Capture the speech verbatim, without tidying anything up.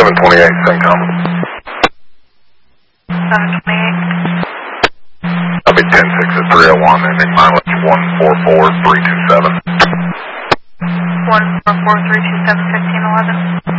seven twenty-eight, same time. seven twenty-eight. I'll be ten six at three oh one, ending mileage one four four three two seven. one four four three two seven, fifteen eleven.